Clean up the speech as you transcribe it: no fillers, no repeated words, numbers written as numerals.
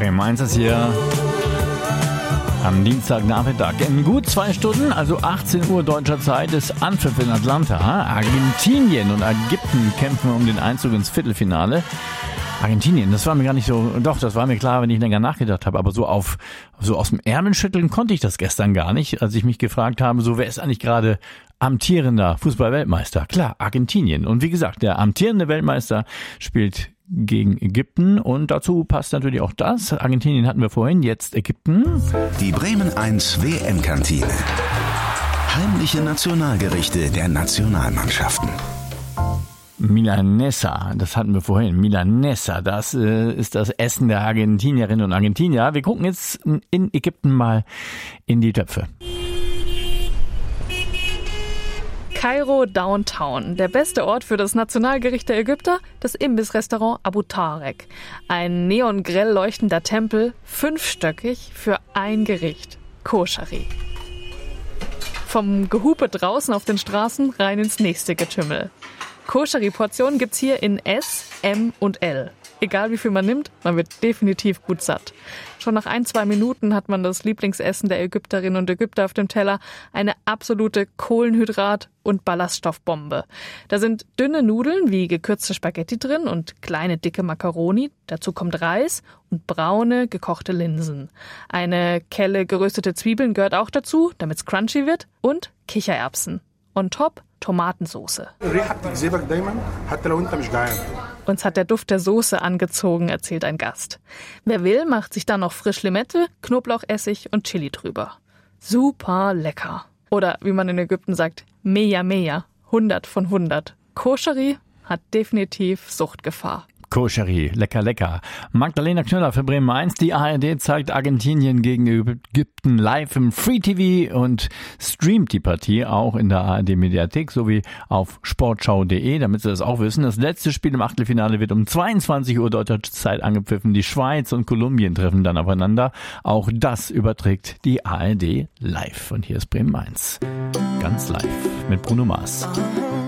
Bremen 1 ist hier am Dienstagnachmittag. In gut 2 Stunden, also 18 Uhr deutscher Zeit, ist Anpfiff in Atlanta. Argentinien und Ägypten kämpfen um den Einzug ins Viertelfinale. Argentinien, das war mir gar nicht so, doch, das war mir klar, wenn ich länger nachgedacht habe, aber so aus dem Ärmel schütteln konnte ich das gestern gar nicht, als ich mich gefragt habe, so wer ist eigentlich gerade amtierender Fußball-Weltmeister? Klar, Argentinien. Und wie gesagt, der amtierende Weltmeister spielt gegen Ägypten und dazu passt natürlich auch das. Argentinien hatten wir vorhin, jetzt Ägypten. Die Bremen 1 WM-Kantine. Heimliche Nationalgerichte der Nationalmannschaften. Milanesa, das hatten wir vorhin. Milanesa, das ist das Essen der Argentinierinnen und Argentinier. Wir gucken jetzt in Ägypten mal in die Töpfe. Kairo Downtown, der beste Ort für das Nationalgericht der Ägypter, das Imbissrestaurant Abu Tarek. Ein neongrell leuchtender Tempel, 5-stöckig für ein Gericht, Koscheri. Vom Gehupe draußen auf den Straßen rein ins nächste Getümmel. Koscheri-Portionen gibt's hier in S, M und L. Egal wie viel man nimmt, man wird definitiv gut satt. Schon nach 1-2 Minuten hat man das Lieblingsessen der Ägypterinnen und Ägypter auf dem Teller, eine absolute Kohlenhydrat- und Ballaststoffbombe. Da sind dünne Nudeln wie gekürzte Spaghetti drin und kleine dicke Macaroni. Dazu kommt Reis und braune gekochte Linsen. Eine Kelle geröstete Zwiebeln gehört auch dazu, damit's crunchy wird, und Kichererbsen. On top Tomatensoße. Uns hat der Duft der Soße angezogen, erzählt ein Gast. Wer will, macht sich dann noch frisch Limette, Knoblauchessig und Chili drüber. Super lecker. Oder wie man in Ägypten sagt, Meja Meja, 100 von 100. Koscheri hat definitiv Suchtgefahr. Koscheri, lecker, lecker. Magdalena Knüller für Bremen 1. Die ARD zeigt Argentinien gegen Ägypten live im Free TV und streamt die Partie auch in der ARD-Mediathek sowie auf sportschau.de, damit Sie das auch wissen. Das letzte Spiel im Achtelfinale wird um 22 Uhr deutscher Zeit angepfiffen. Die Schweiz und Kolumbien treffen dann aufeinander. Auch das überträgt die ARD live. Und hier ist Bremen 1. Ganz live mit Bruno Mars.